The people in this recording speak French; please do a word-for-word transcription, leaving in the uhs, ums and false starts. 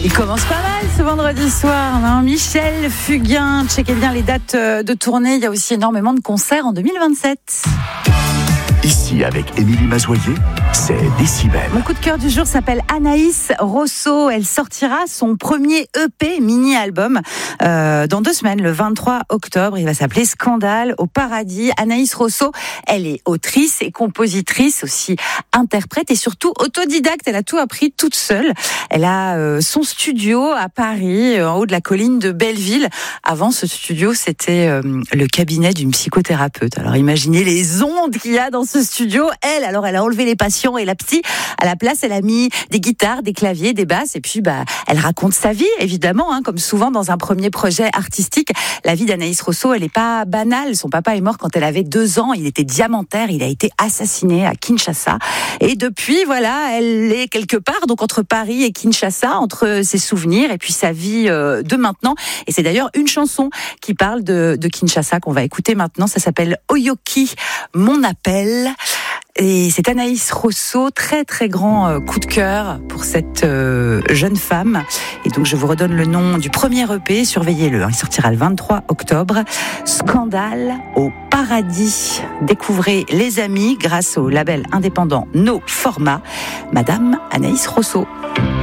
Il commence pas mal ce vendredi soir, non Michel Fugain, checkez bien les dates de tournée, il y a aussi énormément de concerts en deux mille vingt-sept. Ici, avec Émilie Mazoyer, c'est Décibel. Mon coup de cœur du jour s'appelle Anaïs Rosso. Elle sortira son premier E P mini-album euh, dans deux semaines, le vingt-trois octobre. Il va s'appeler Scandale au paradis. Anaïs Rosso, elle est autrice et compositrice, aussi interprète et surtout autodidacte. Elle a tout appris toute seule. Elle a euh, son studio à Paris, en haut de la colline de Belleville. Avant, ce studio, c'était euh, le cabinet d'une psychothérapeute. Alors imaginez les ondes qu'il y a dans ce studio. Elle, alors, elle a enlevé les patients et la psy. À la place, elle a mis des guitares, des claviers, des basses. Et puis, bah, elle raconte sa vie, évidemment, hein, comme souvent dans un premier projet artistique. La vie d'Anaïs Rosso, elle est pas banale. Son papa est mort quand elle avait deux ans. Il était diamantaire. Il a été assassiné à Kinshasa. Et depuis, voilà, elle est quelque part, donc entre Paris et Kinshasa, entre ses souvenirs et puis sa vie euh, de maintenant. Et c'est d'ailleurs une chanson qui parle de, de Kinshasa qu'on va écouter maintenant. Ça s'appelle Oyoki, mon appel. Et c'est Anaïs Rosso, très très grand euh, coup de cœur pour cette euh, jeune femme. Et donc je vous redonne le nom du premier E P, surveillez-le, hein, il sortira le vingt-trois octobre. Scandale au paradis. Découvrez les amis grâce au label indépendant No Format. Madame Anaïs Rosso.